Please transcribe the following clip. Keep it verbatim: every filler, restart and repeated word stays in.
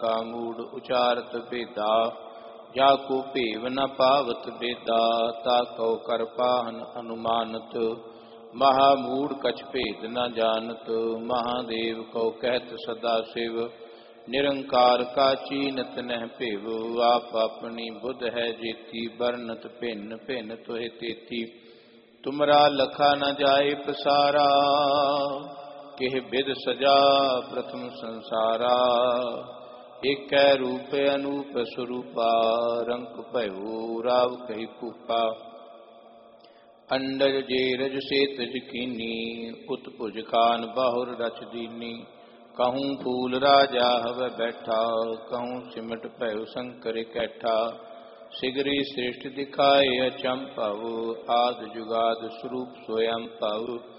का मूड उचारत बेदा, जाको भेव न पावत बेदा, ताको कर पाहन अनुमानत, महामूढ़ कछ भेद न जानत। महादेव को कहत सदा शिव, निरंकार का चीनत नह पेव। आप अपनी बुध है जेती, बरनत भिन्न भिन्न तुहे तेती। तुमरा लखा न जाए पसारा, किह बिद सजा प्रथम संसारा। एक रूप अनूप स्वरूपा, रंक भयो राव कही कूपा। अंडज जेरज सेतज कीनी, उत्पुज खान बाहुर रच दीनी। कहूँ फूल राजा हवै बैठा, कहूँ सिमट भयो शंकर कैठा। सिगरी श्रेष्ठ दिखाए अचंपव, आद जुगाद स्वरूप स्वयं पव।